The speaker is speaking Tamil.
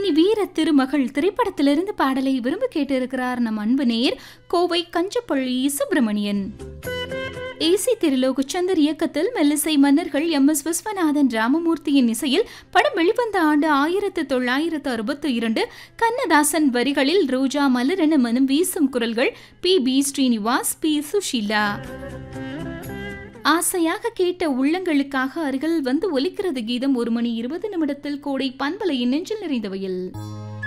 இனி வீர திருமகள் திரைப்படத்திலிருந்து பாடலை விரும்பி கேட்டிருக்கிறார் நம் அன்பு நேயர் கோவை கஞ்சப்பள்ளி சுப்பிரமணியன். ஏசி திருலோகச்சந்தர் இயக்கத்தில் மெல்லிசை மன்னர்கள் எம்.எஸ். விஸ்வநாதன் ராமமூர்த்தியின் இசையில் படம் வெளிவந்த ஆண்டு 1962. கண்ணதாசன் வரிகளில் ரோஜா மலரென மனம் வீசும் குரல்கள் பி. ஸ்ரீனிவாஸ், பி. சுஷீலா. ஆசையாக கேட்ட உள்ளங்களுக்காக அருகில் வந்து ஒலிக்கிறது கீதம் 1 மணி 20 நிமிடத்தில் கோடை பண்பலையின் நெஞ்சில் நிறைந்தவையில்.